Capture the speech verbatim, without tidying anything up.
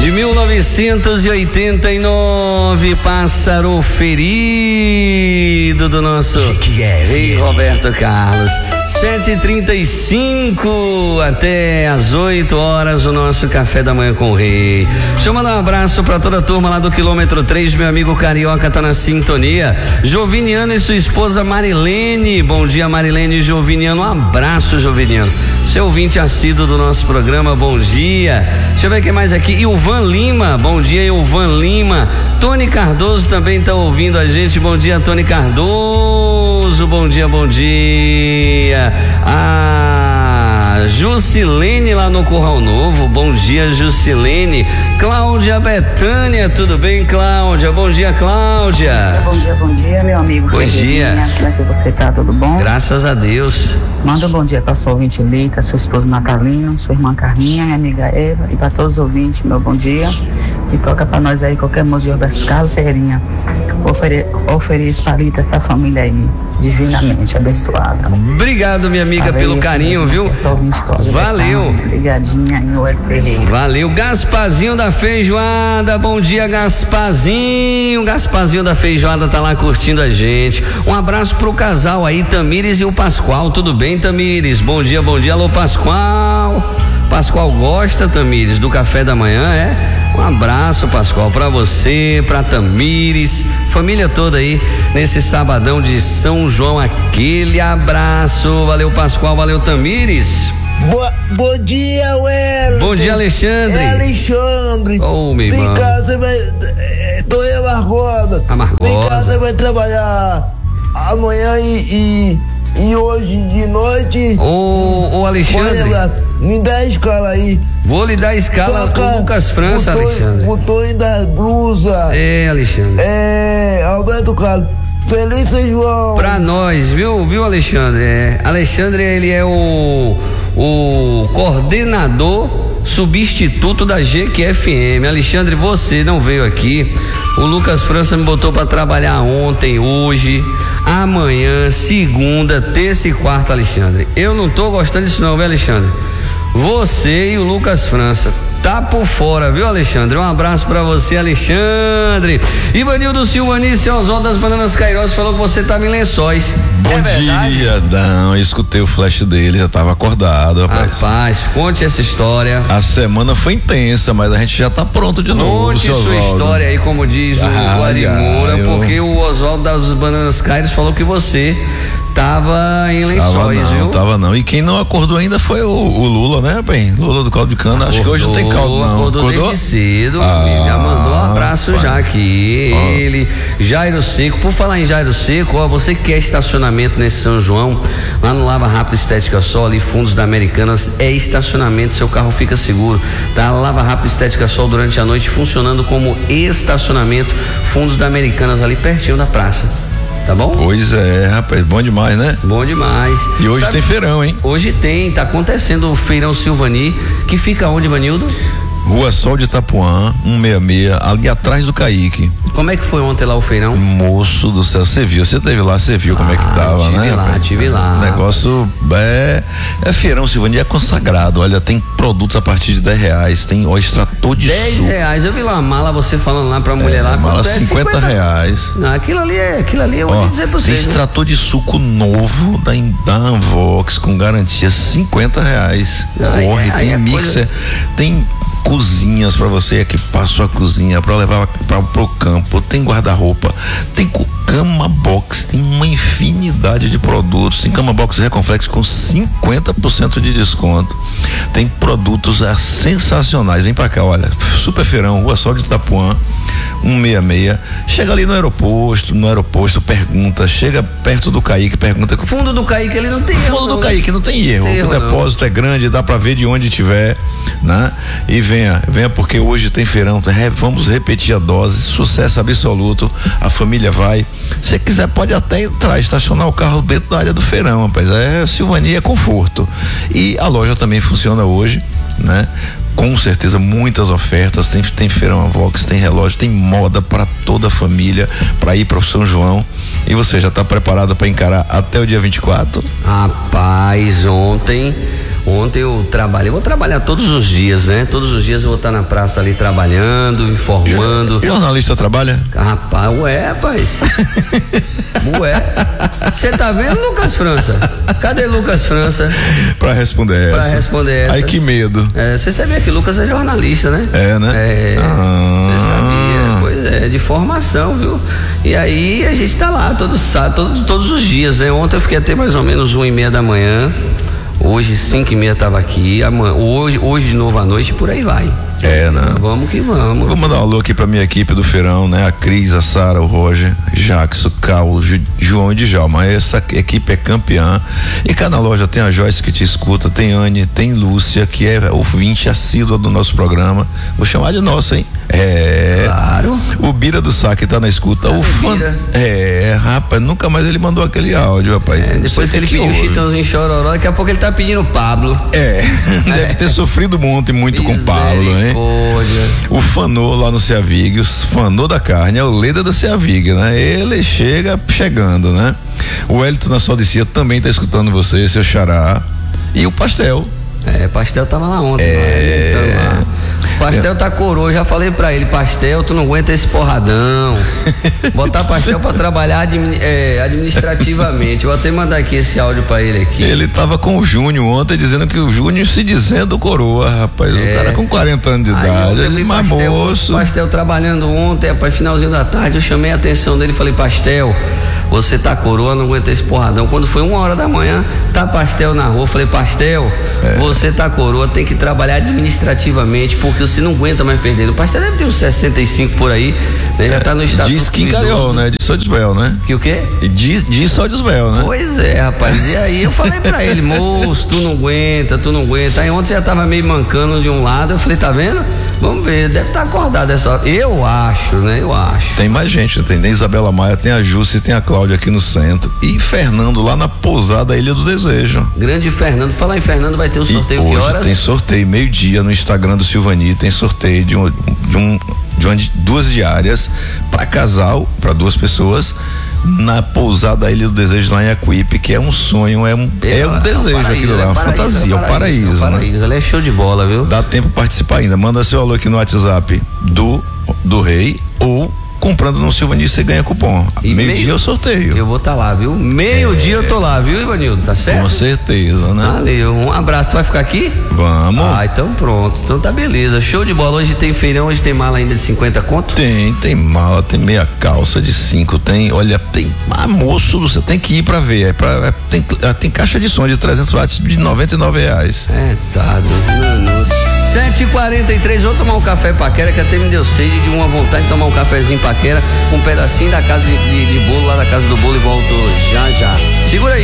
de mil novecentos e oitenta e nove, pássaro ferido do nosso rei Roberto Carlos. sete e trinta e cinco, até às oito horas o nosso café da manhã com o rei. Deixa eu mandar um abraço pra toda a turma lá do quilômetro três, meu amigo Carioca tá na sintonia. Joviniano e sua esposa Marilene, bom dia Marilene e Joviniano, um abraço Joviniano, seu ouvinte assíduo do nosso programa, bom dia. Deixa eu ver quem mais aqui, Ilvan Lima, bom dia Ilvan Lima. Tony Cardoso também tá ouvindo a gente, bom dia Tony Cardoso, bom dia, bom dia. A Jusilene lá no Curral Novo, bom dia Jusilene. Cláudia Betânia, tudo bem Cláudia? Bom dia Cláudia. Bom dia, bom dia meu amigo. Bom dia. Como é que você tá, tudo bom? Graças a Deus. Manda um bom dia pra sua ouvinte Lita, seu esposo Natalino, sua irmã Carminha, minha amiga Eva e pra todos os ouvintes, meu bom dia. E toca pra nós aí qualquer música de Roberto Carlos Ferreirinha. Ofere, ofereço pra Lita, essa família aí, divinamente abençoada. Obrigado, minha amiga, Valeu, pelo carinho, viu? Valeu. Ligadinha em Noel Ferreira. Valeu, Gasparzinho da Feijoada, bom dia Gasparzinho. Gasparzinho da Feijoada tá lá curtindo a gente. Um abraço pro casal aí, Tamires e o Pascoal, tudo bem Tamires? Bom dia, bom dia, alô Pascoal. Pascoal gosta, Tamires, do café da manhã, é? Um abraço, Pascoal, pra você, pra Tamires, família toda aí, nesse sabadão de São João, aquele abraço, valeu Pascoal, valeu Tamires. Boa, bom dia, Wellington. Bom dia, Alexandre. É Alexandre. Ô, oh, meu irmão. Vem cá, você vai. Tô em Amargosa. Amargosa. Vem cá, você vai trabalhar amanhã e, e, e hoje de noite. Ô, ô, Alexandre. Me dá a escala aí. Vou lhe dar a escala do Lucas França, Alexandre. O Tony da blusa. É, Alexandre. É, Alberto Carlos. Feliz São João. Pra nós, viu, viu, Alexandre? É, Alexandre, ele é o, o coordenador substituto da G Q F M. Alexandre, você não veio aqui. O Lucas França me botou pra trabalhar ontem, hoje, amanhã, segunda, terça e quarta, Alexandre. Eu não tô gostando disso não, viu, Alexandre? Você e o Lucas França tá por fora, viu, Alexandre? Um abraço pra você, Alexandre. Ivanildo Silvani, seu Oswaldo das Bananas Cairós, falou que você tava em Lençóis. Bom é dia, não, eu escutei o flash dele, já tava acordado, rapaz. Rapaz, conte essa história. A semana foi intensa, mas a gente já tá pronto de novo. Conte sua Oswaldo. história aí, como diz ah, o Arimura, eu... porque o Oswaldo das Bananas Cairós falou que você tava em Lençóis, tava não, viu? Tava não. E quem não acordou ainda foi o, o Lula, né, bem? Lula do caldo de cana. Acordou, acho que hoje não tem caldo, não. Acordou, acordou? desde cedo, ah, já mandou um abraço pai. já aqui. Ah. Ele, Jairo Seco, por falar em Jairo Seco, ó, você que quer estacionamento nesse São João, lá no Lava Rápido Estética Sol, ali, fundos da Americanas, é estacionamento, seu carro fica seguro, tá? Lava Rápido Estética Sol durante a noite, funcionando como estacionamento, fundos da Americanas, ali pertinho da praça. Tá bom? Pois é, rapaz, bom demais, né? Bom demais. E hoje Sabe, tem feirão, hein? Hoje tem, tá acontecendo o Feirão Silvani, que fica onde, Vanildo? Rua Sol de Itapuã, cento e sessenta e seis, ali atrás do Caique. Como é que foi ontem lá o feirão? Moço do céu, você viu, você teve lá, você viu ah, como é que tava, tive né? Tive lá, tive lá. O negócio é, é feirão, Silvani, é consagrado, olha, tem produtos a partir de dez reais, tem ó, extrator de dez suco. reais, eu vi lá uma mala, você falando lá pra mulher é, lá. Mala é cinquenta reais. Não, aquilo ali é, aquilo ali eu vou dizer pra vocês. Tem extrator né? de suco novo da, da Anvox, com garantia, cinquenta reais. Aí, Corre, aí, tem aí mixer, coisa... tem cozinhas para você equipar a sua cozinha para levar para pro campo, tem guarda-roupa, tem cama box, tem uma infinidade de produtos, tem cama box Reconflex com cinquenta por cento de desconto, tem produtos ah, sensacionais, vem para cá, olha, Super Feirão, Rua Sol de Itapuã, cento e sessenta e seis, chega ali no aeroporto, no aeroporto pergunta, chega perto do Caique, pergunta. Fundo do Caique ele não tem fundo erro. Fundo do não, Caique não tem erro, tem erro o depósito não. é grande, dá para ver de onde tiver, né? E venha, venha porque hoje tem feirão, vamos repetir a dose, sucesso absoluto, a família vai, se você quiser pode até entrar, estacionar o carro dentro da área do feirão, rapaz, é Silvania, é conforto, e a loja também funciona hoje, né? Com certeza muitas ofertas, tem, tem feirão Avox, tem relógio, tem moda para toda a família, para ir para o São João. E você já está preparado para encarar até o dia vinte e quatro? Rapaz, ontem Ontem eu trabalhei, vou trabalhar todos os dias, né? Todos os dias eu vou estar na praça ali trabalhando, informando. E jornalista trabalha? Rapaz, ué, rapaz. Ué. Você tá vendo, Lucas França? Cadê Lucas França? Pra responder essa. Pra responder essa. Ai, que medo. Você é, sabia que Lucas é jornalista, né? É, né? É. Você ah. sabia? Pois é, de formação, viu? E aí a gente tá lá todos, todos, todos os dias, né? Ontem eu fiquei até mais ou menos uma e meia da manhã. Hoje, cinco e meia, estava aqui. Amanhã, hoje, hoje de novo à noite, por aí vai. É, né? Vamos que vamos. Vou mandar um alô aqui pra minha equipe do Feirão, né? A Cris, a Sara, o Roger, Jackson, Cal, Ju, João e Djalma. Essa equipe é campeã. E cá na loja tem a Joyce que te escuta, tem Anne, tem Lúcia, que é ouvinte assídua do nosso programa. Vou chamar de nossa, hein? É. Claro. O Bira do Saque tá na escuta. Ah, o fã. É, rapaz, nunca mais ele mandou aquele áudio, rapaz. É, depois que ele que pediu o Chitãozinho Chororó, daqui a pouco ele tá pedindo o Pablo. É, deve é. ter sofrido muito, muito com o Pablo, hein? O Fanô lá no Ceavig, o Fanô da carne, é o líder do Ceavig, né? Ele chega chegando, né? O Hélito na Sodicia também tá escutando você, seu xará. E o Pastel. É, Pastel tava lá ontem. É. Lá, lá. Pastel é. tá coroa, já falei pra ele, Pastel, tu não aguenta esse porradão. Botar Pastel pra trabalhar admi é, administrativamente. Vou até mandar aqui esse áudio pra ele aqui. Ele tava com o Júnior ontem, dizendo que o Júnior se dizendo coroa, rapaz. É. O cara com quarenta anos de Aí, idade, ele mais moço. Pastel trabalhando ontem, rapaz, finalzinho da tarde, eu chamei a atenção dele e falei, Pastel, você tá coroa, não aguenta esse porradão. Quando foi uma hora da manhã, tá Pastel na rua, eu falei, Pastel, é. você tá coroa, tem que trabalhar administrativamente, porque você não aguenta mais perder. O Pastel deve ter uns sessenta e cinco por aí, né? Já tá no estatuto. Diz que encalhou, né? De Sodesbel, né? Que o quê? Diz, diz Sodesbel, né? Pois é, rapaz. E aí eu falei pra ele, moço, tu não aguenta, tu não aguenta. Aí ontem já tava meio mancando de um lado, eu falei, tá vendo? Vamos ver, deve estar acordado essa hora. Eu acho, né? Eu acho. Tem mais gente, tem, tem Isabela Maia, tem a Júcia, tem a Cláudia aqui no centro. E Fernando lá na pousada Ilha do Desejo. Grande Fernando. Falar em Fernando, vai ter o sorteio e que hoje horas? Tem sorteio, meio-dia no Instagram do Silvani, tem sorteio de um, de um de uma, duas diárias para casal, para duas pessoas, na pousada Ilha do Desejo lá em Aquipe, que é um sonho, é um, é, é um desejo, é um paraíso, aquilo lá, é uma paraíso, fantasia, é um paraíso, é um paraíso, né? Ela é show de bola, viu? Dá tempo pra participar ainda, manda seu alô aqui no WhatsApp do, do Rei, ou comprando no Silvani você ganha cupom. Meio-dia meio, eu sorteio. Eu vou estar tá lá, viu? Meio-dia é. eu tô lá, viu, Ivanildo? Tá certo? Com certeza, né? Valeu, um abraço. Tu vai ficar aqui? Vamos. Ah, então pronto. Então tá beleza. Show de bola. Hoje tem feirão, hoje tem mala ainda de cinquenta conto? Tem, tem mala, tem meia calça de cinco, tem, olha, tem, ah, moço, você tem que ir pra ver. É pra, é, tem, tem caixa de som de trezentos watts de noventa e nove reais. É, tá, nossa. sete e quarenta e três, vou tomar um café paquera, que até me deu sede de uma vontade de tomar um cafezinho paquera, um pedacinho da casa de, de, de bolo lá da casa do bolo e volto já já. Segura aí.